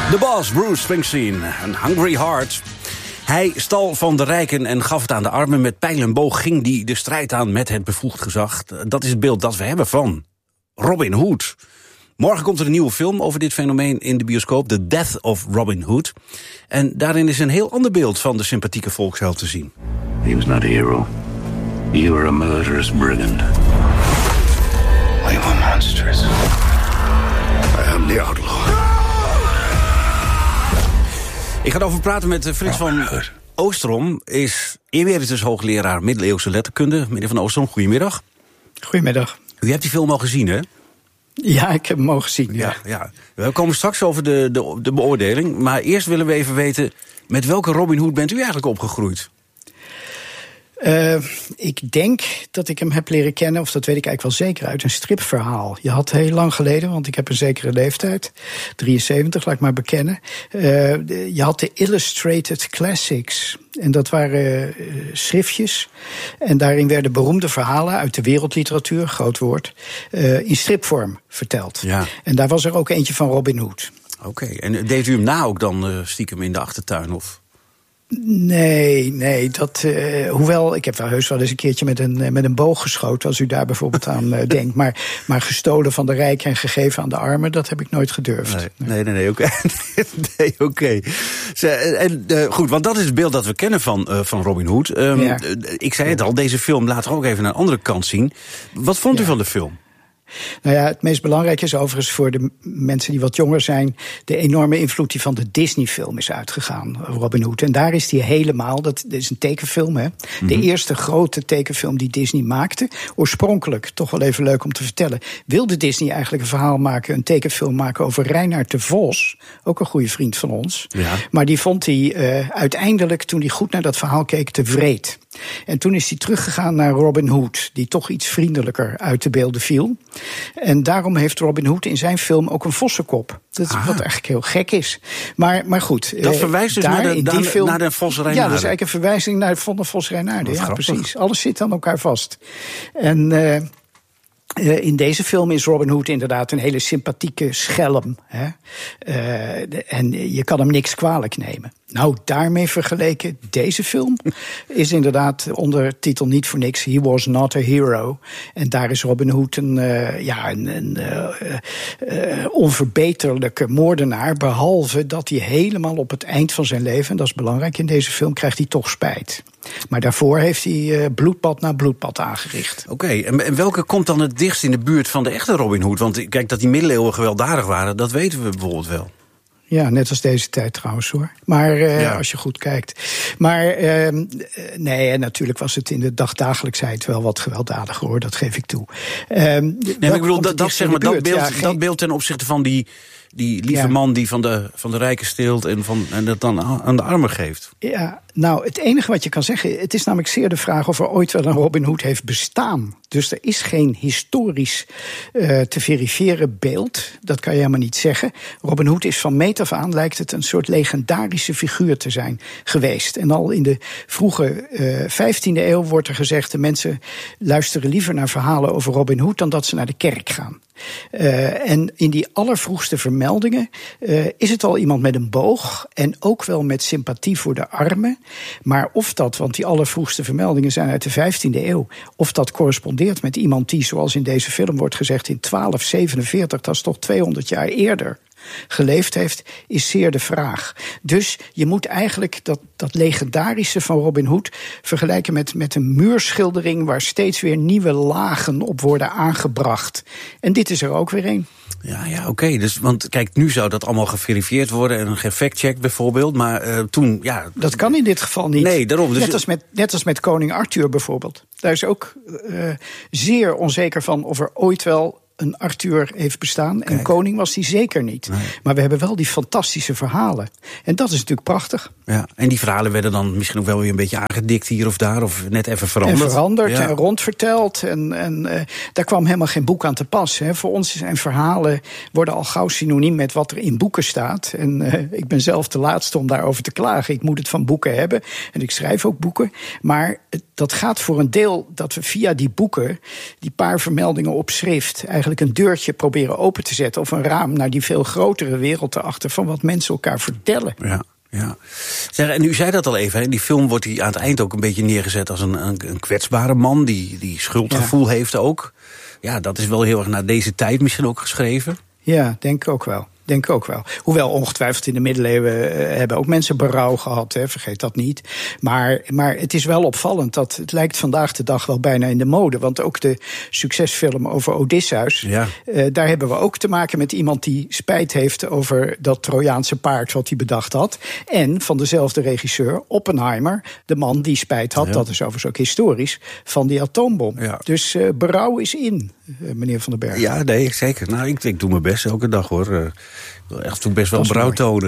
De boss, Bruce Springsteen, een Hungry Heart. Hij stal van de rijken en gaf het aan de armen. Met pijl en boog ging hij de strijd aan met het bevoegd gezag. Dat is het beeld dat we hebben van Robin Hood. Morgen komt er een nieuwe film over dit fenomeen in de bioscoop. The Death of Robin Hood. En daarin is een heel ander beeld van de sympathieke volksheld te zien. He was not a hero. You were a murderous brigand. We were monsters. I am the outlaw. Ik ga erover praten met Frits van Oostrom. Is emeritus hoogleraar middeleeuwse letterkunde. Meneer van Oostrom, goedemiddag. Goedemiddag. U hebt die film al gezien, hè? Ja, ik heb hem al gezien, ja. We komen straks over de beoordeling. Maar eerst willen we even weten, met welke Robin Hood bent u eigenlijk opgegroeid? Ik denk dat ik hem heb leren kennen, of dat weet ik eigenlijk wel zeker, uit een stripverhaal. Je had heel lang geleden, want ik heb een zekere leeftijd, 73, laat ik maar bekennen. Je had de Illustrated Classics. En dat waren schriftjes. En daarin werden beroemde verhalen uit de wereldliteratuur, groot woord, in stripvorm verteld. Ja. En daar was er ook eentje van Robin Hood. Oké, en deed u hem na ook dan stiekem in de achtertuin, of? Nee, hoewel, ik heb wel heus wel eens een keertje met een boog geschoten, als u daar bijvoorbeeld aan denkt. Maar gestolen van de rijken en gegeven aan de armen, dat heb ik nooit gedurfd. Nee, oké. Nee, oké. Goed, want dat is het beeld dat we kennen van Robin Hood. Ik zei het al, deze film laat er ook even een andere kant zien. Wat vond u van de film? Nou ja, het meest belangrijke is overigens voor de mensen die wat jonger zijn, de enorme invloed die van de Disney-film is uitgegaan, Robin Hood. En daar is die helemaal, dat is een tekenfilm, hè? De eerste grote tekenfilm die Disney maakte. Oorspronkelijk, toch wel even leuk om te vertellen, wilde Disney eigenlijk een verhaal maken, een tekenfilm maken over Reinoud de Vos, ook een goede vriend van ons. Ja. Maar die vond hij uiteindelijk, toen hij goed naar dat verhaal keek, te wreed. En toen is hij teruggegaan naar Robin Hood, die toch iets vriendelijker uit de beelden viel. En daarom heeft Robin Hood in zijn film ook een vossenkop. Dat wat eigenlijk heel gek is. Maar goed. Dat verwijst dus naar de Vos Reinaarden. Ja, dat is eigenlijk een verwijzing naar de Vos Reinaarden. Ja, grappig. Precies. Alles zit aan elkaar vast. En in deze film is Robin Hood inderdaad een hele sympathieke schelm. Hè? En je kan hem niks kwalijk nemen. Nou, daarmee vergeleken, deze film is inderdaad ondertitel niet voor niks. He was not a hero. En daar is Robin Hood een onverbeterlijke moordenaar. Behalve dat hij helemaal op het eind van zijn leven, en dat is belangrijk in deze film, krijgt hij toch spijt. Maar daarvoor heeft hij bloedbad na bloedbad aangericht. Oké, en welke komt dan het dichtst in de buurt van de echte Robin Hood? Want kijk, dat die middeleeuwen gewelddadig waren, dat weten we bijvoorbeeld wel. Ja, net als deze tijd trouwens, hoor. Maar als je goed kijkt. Maar nee, natuurlijk was het in de dagdagelijksheid wel wat gewelddadiger, hoor. Dat geef ik toe. Maar ik bedoel, dat beeld ten opzichte van die lieve man die van de rijken steelt en dat dan aan de armen geeft. Ja, nou, het enige wat je kan zeggen, het is namelijk zeer de vraag of er ooit wel een Robin Hood heeft bestaan. Dus er is geen historisch te verifiëren beeld. Dat kan je helemaal niet zeggen. Robin Hood is van meet af aan, lijkt het een soort legendarische figuur te zijn geweest. En al in de vroege 15e eeuw wordt er gezegd, de mensen luisteren liever naar verhalen over Robin Hood dan dat ze naar de kerk gaan. En in die allervroegste vermeldingen is het al iemand met een boog en ook wel met sympathie voor de armen. Maar of dat, want die allervroegste vermeldingen zijn uit de 15e eeuw, of dat correspondeert met iemand die, zoals in deze film wordt gezegd, in 1247, dat is toch 200 jaar eerder, geleefd heeft, is zeer de vraag. Dus je moet eigenlijk dat legendarische van Robin Hood vergelijken met een muurschildering waar steeds weer nieuwe lagen op worden aangebracht. En dit is er ook weer een. Ja, oké. Dus, want kijk, nu zou dat allemaal geverifieerd worden en gefactcheckt bijvoorbeeld, maar toen, ja. Dat kan in dit geval niet. Nee, daarom. Dus net als met koning Arthur bijvoorbeeld. Daar is ook zeer onzeker van of er ooit wel een Arthur heeft bestaan. En koning was hij zeker niet. Nee. Maar we hebben wel die fantastische verhalen. En dat is natuurlijk prachtig. Ja, en die verhalen werden dan misschien ook wel weer een beetje aangedikt hier of daar, of net even veranderd. En veranderd en rondverteld. En daar kwam helemaal geen boek aan te pas. Hè. Voor ons zijn verhalen worden al gauw synoniem met wat er in boeken staat. En ik ben zelf de laatste om daarover te klagen. Ik moet het van boeken hebben. En ik schrijf ook boeken. Maar dat gaat voor een deel dat we via die boeken, die paar vermeldingen op schrift, eigenlijk eigenlijk een deurtje proberen open te zetten, of een raam naar die veel grotere wereld erachter van wat mensen elkaar vertellen. Ja. Zeg, en u zei dat al even, in die film wordt hij aan het eind ook een beetje neergezet als een kwetsbare man die schuldgevoel heeft ook. Ja, dat is wel heel erg naar deze tijd misschien ook geschreven. Ja, denk ik ook wel. Hoewel ongetwijfeld in de middeleeuwen hebben ook mensen berouw gehad, vergeet dat niet. Maar het is wel opvallend dat het lijkt vandaag de dag wel bijna in de mode. Want ook de succesfilm over Odysseus, daar hebben we ook te maken met iemand die spijt heeft over dat Trojaanse paard wat hij bedacht had. En van dezelfde regisseur, Oppenheimer, de man die spijt had, dat is overigens ook historisch, van die atoombom. Ja. Dus berouw is in, meneer Van den Berg. Ja, nee, zeker. Nou, ik doe mijn best elke dag, hoor. Echt toen best wel berouw tonen.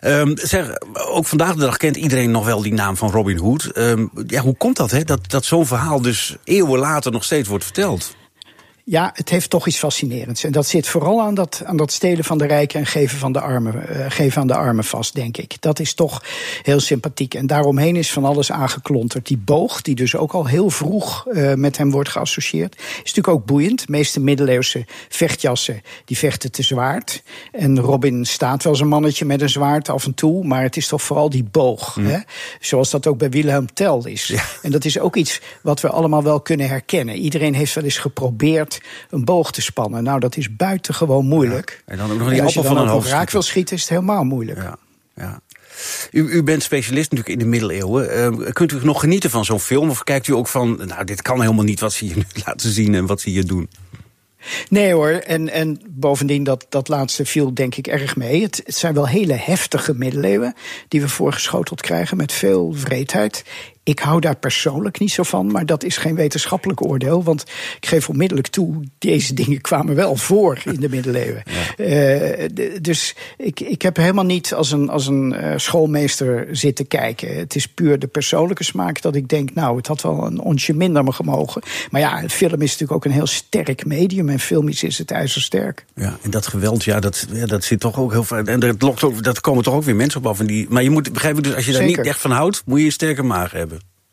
Zeg, ook vandaag de dag kent iedereen nog wel die naam van Robin Hood. Hoe komt dat, dat zo'n verhaal dus eeuwen later nog steeds wordt verteld? Ja, het heeft toch iets fascinerends. En dat zit vooral aan dat stelen van de rijken en geven aan de armen vast, denk ik. Dat is toch heel sympathiek. En daaromheen is van alles aangeklonterd. Die boog, die dus ook al heel vroeg met hem wordt geassocieerd, is natuurlijk ook boeiend. De meeste middeleeuwse vechtjassen, die vechten te zwaard. En Robin staat wel zijn mannetje met een zwaard af en toe, maar het is toch vooral die boog. Hè? Zoals dat ook bij Wilhelm Tell is. Ja. En dat is ook iets wat we allemaal wel kunnen herkennen. Iedereen heeft wel eens geprobeerd een boog te spannen. Nou, dat is buitengewoon moeilijk. Ja. En dan ook nog die appel van een hoofd. Als je raak wil schieten, is het helemaal moeilijk. Ja. U bent specialist natuurlijk in de middeleeuwen. Kunt u nog genieten van zo'n film? Of kijkt u ook van, nou, dit kan helemaal niet wat ze hier nu laten zien en wat ze hier doen? Nee hoor, en bovendien dat laatste viel denk ik erg mee. Het zijn wel hele heftige middeleeuwen die we voorgeschoteld krijgen met veel wreedheid. Ik hou daar persoonlijk niet zo van, maar dat is geen wetenschappelijk oordeel. Want ik geef onmiddellijk toe, deze dingen kwamen wel voor in de middeleeuwen. Ja. Dus ik heb helemaal niet als een schoolmeester zitten kijken. Het is puur de persoonlijke smaak dat ik denk, nou, het had wel een onsje minder gemogen. Maar ja, film is natuurlijk ook een heel sterk medium en filmisch is het ijzersterk. Ja, en dat geweld, dat zit toch ook heel veel. En dat komen toch ook weer mensen op af. Maar je moet begrijpen, dus als je daar niet echt van houdt, moet je een sterke maag hebben.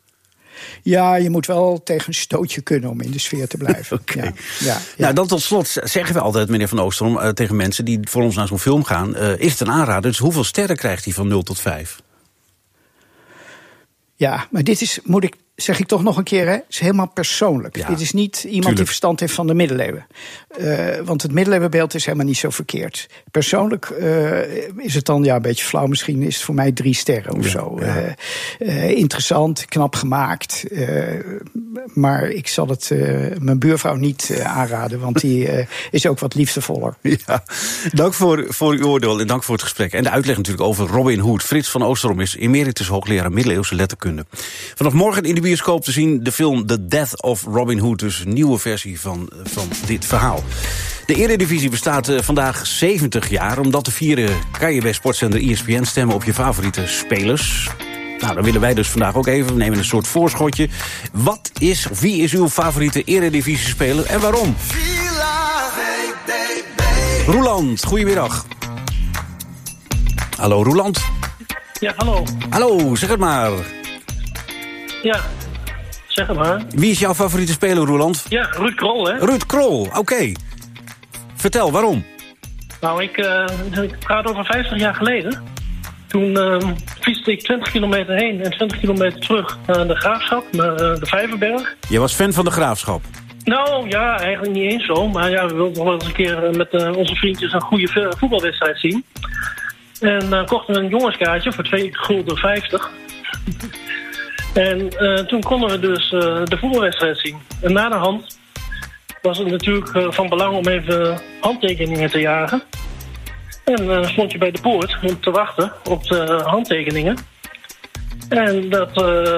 Ja, je moet wel tegen een stootje kunnen om in de sfeer te blijven. Okay. Ja. Nou, dan tot slot zeggen we altijd, meneer Van Oostrom, tegen mensen die voor ons naar zo'n film gaan, is het een aanrader? Dus hoeveel sterren krijgt hij van 0 tot 5? Ja, maar dit is, zeg ik toch nog een keer, is helemaal persoonlijk. Ja, dit is niet iemand die verstand heeft van de middeleeuwen. Want het middeleeuwenbeeld is helemaal niet zo verkeerd. Persoonlijk is het dan, een beetje flauw misschien, is het voor mij 3 sterren of zo. Ja. Interessant, knap gemaakt. Maar ik zal het mijn buurvrouw niet aanraden, want die is ook wat liefdevoller. Ja, dank voor uw oordeel en dank voor het gesprek. En de uitleg natuurlijk over Robin Hood. Frits van Oostrom is emeritus hoogleraar middeleeuwse letterkunde. Vanaf morgen in de bioscoop te zien de film The Death of Robin Hood. Dus een nieuwe versie van dit verhaal. De Eredivisie bestaat vandaag 70 jaar. Om dat te vieren kan je bij sportzender ESPN stemmen op je favoriete spelers. Nou, dan willen wij dus vandaag ook even. We nemen een soort voorschotje. Wie is uw favoriete Eredivisie-speler en waarom? Roeland, goedemiddag. Hallo, Roeland. Ja, hallo. Hallo, zeg het maar. Ja, zeg het maar. Wie is jouw favoriete speler, Roeland? Ja, Ruud Krol, hè? Ruud Krol, oké. Vertel, waarom? Nou, ik praat over 50 jaar geleden. Toen fietste ik 20 kilometer heen en 20 kilometer terug naar de Graafschap, naar de Vijverberg. Je was fan van de Graafschap? Nou, ja, eigenlijk niet eens zo. Maar ja, we wilden nog wel eens een keer met onze vriendjes een goede voetbalwedstrijd zien. En kochten we een jongenskaartje voor 2,50 €. En toen konden we dus de voetbalwedstrijd zien. En na de hand was het natuurlijk van belang om even handtekeningen te jagen. En stond je bij de poort om te wachten op de handtekeningen. En dat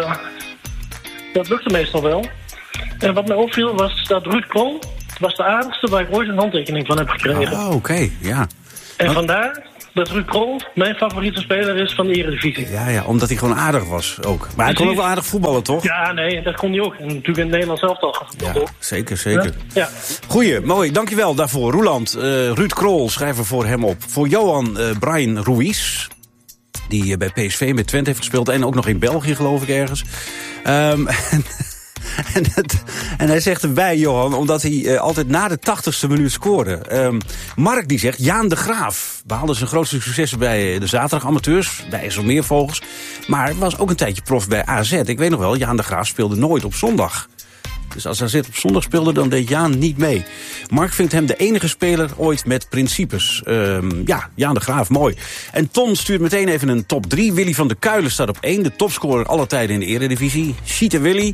lukte meestal wel. En wat mij opviel was dat Ruud Krol was de aardigste waar ik ooit een handtekening van heb gekregen. Oh, oké, ja. En vandaar dat Ruud Krol mijn favoriete speler is van de Eredivisie. Ja, omdat hij gewoon aardig was ook. Maar hij kon ook wel aardig voetballen, toch? Ja, nee, dat kon hij ook. En natuurlijk in het Nederlands elftal gevoetbald ook. Zeker. Ja. Goeie, mooi, dankjewel daarvoor. Roeland, Ruud Krol, schrijven voor hem op. Voor Johan, Brian Ruiz, die bij PSV met Twente heeft gespeeld. En ook nog in België, geloof ik, ergens. En hij zegt erbij, Johan, omdat hij altijd na de 80ste minuut scoorde. Mark die zegt, Jaan de Graaf behaalde zijn grootste successen bij de zaterdagamateurs, bij IJsselmeervogels. Maar was ook een tijdje prof bij AZ. Ik weet nog wel, Jaan de Graaf speelde nooit op zondag. Dus als AZ op zondag speelde, dan deed Jaan niet mee. Mark vindt hem de enige speler ooit met principes. Jaan de Graaf, mooi. En Ton stuurt meteen even een top 3. Willy van der Kuilen staat op 1. De topscorer aller tijden in de Eredivisie. Schieten Willy.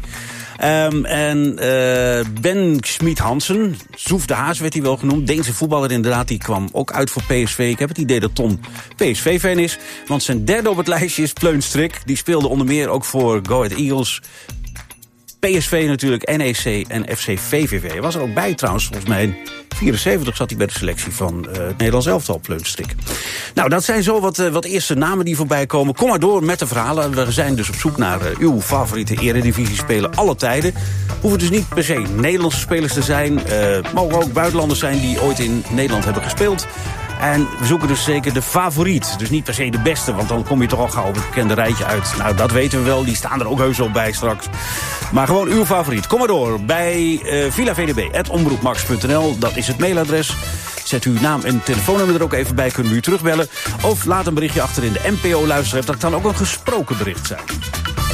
Ben Schmid-Hansen, Zoef de Haas werd hij wel genoemd. Deense voetballer inderdaad, die kwam ook uit voor PSV. Ik heb het idee dat Ton PSV-fan is. Want zijn derde op het lijstje is Pleun Strik. Die speelde onder meer ook voor Go Ahead Eagles, PSV natuurlijk, NEC en FC VVV. Hij was er ook bij trouwens, volgens mij in 74 zat hij bij de selectie van het Nederlands elftal, Pleun Strik. Nou, dat zijn zo wat eerste namen die voorbij komen. Kom maar door met de verhalen. We zijn dus op zoek naar uw favoriete Eredivisie-speler alle tijden. Hoeven dus niet per se Nederlandse spelers te zijn. Mogen ook buitenlanders zijn die ooit in Nederland hebben gespeeld. En we zoeken dus zeker de favoriet. Dus niet per se de beste, want dan kom je toch al gauw op het bekende rijtje uit. Nou, dat weten we wel, die staan er ook heus wel bij straks. Maar gewoon uw favoriet. Kom maar door bij villavdb@omroepmax.nl. Dat is het mailadres. Zet uw naam en telefoonnummer er ook even bij, kunnen we u terugbellen. Of laat een berichtje achter in de NPO-luisterapp. Dat kan ook een gesproken bericht zijn.